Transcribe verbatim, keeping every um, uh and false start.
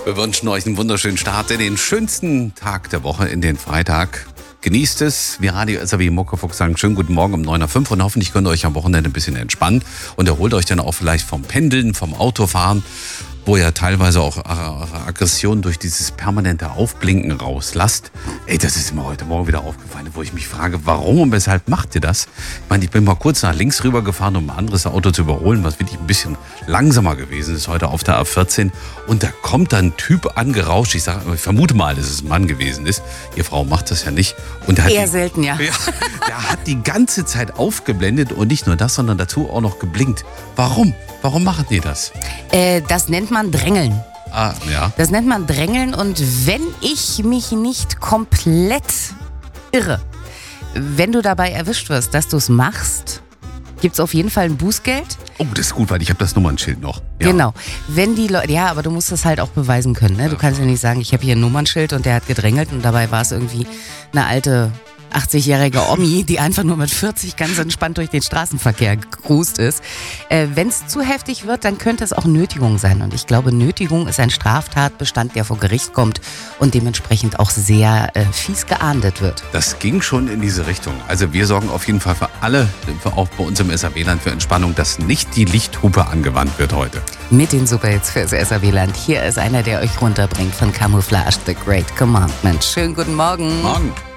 Wir wünschen euch einen wunderschönen Start in den schönsten Tag der Woche, in den Freitag. Genießt es. Wir Radio S R W Muckefuchs sagen schönen guten Morgen um neun Uhr fünf und hoffentlich könnt ihr euch am Wochenende ein bisschen entspannen und erholt euch dann auch vielleicht vom Pendeln, vom Autofahren, wo ihr teilweise auch eure Aggression durch dieses permanente Aufblinken rauslasst. Ey, das ist mir heute Morgen wieder aufgefallen, wo ich mich frage, warum und weshalb macht ihr das? Ich meine, ich bin mal kurz nach links rüber gefahren, um ein anderes Auto zu überholen, was wirklich ein bisschen langsamer gewesen ist, heute auf der A vierzehn. Und da kommt dann ein Typ angerauscht, ich sage, ich vermute mal, dass es ein Mann gewesen ist. Ihr Frau macht das ja nicht. Und der hat Eher die, selten, ja. ja. Der hat die ganze Zeit aufgeblendet und nicht nur das, sondern dazu auch noch geblinkt. Warum? Warum machen die das? Äh, das nennt man Drängeln. Ah, ja. Das nennt man Drängeln und wenn ich mich nicht komplett irre, wenn du dabei erwischt wirst, dass du es machst, gibt es auf jeden Fall ein Bußgeld. Oh, das ist gut, weil ich habe das Nummernschild noch. Ja. Genau. Wenn die Leute, ja, aber du musst das halt auch beweisen können. Ne? Du kannst ja nicht sagen, ich habe hier ein Nummernschild und der hat gedrängelt und dabei war es irgendwie eine alte achtzigjährige Omi, die einfach nur mit vierzig ganz entspannt durch den Straßenverkehr gecruist ist. Äh, Wenn es zu heftig wird, dann könnte es auch Nötigung sein. Und ich glaube, Nötigung ist ein Straftatbestand, der vor Gericht kommt und dementsprechend auch sehr äh, fies geahndet wird. Das ging schon in diese Richtung. Also wir sorgen auf jeden Fall für alle, auch bei uns im S R W-Land, für Entspannung, dass nicht die Lichthupe angewandt wird heute. Mit den Superhits fürs S R W-Land. Hier ist einer, der euch runterbringt von Camouflage, The Great Commandment. Schönen guten Morgen. Morgen.